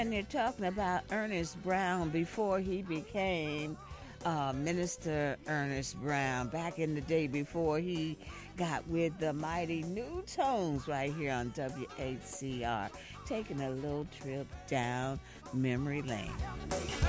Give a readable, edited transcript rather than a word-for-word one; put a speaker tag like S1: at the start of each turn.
S1: And they're talking about Ernest Brown before he became Minister Ernest Brown, back in the day before he got with the mighty New Tones right here on WHCR, taking a little trip down memory lane.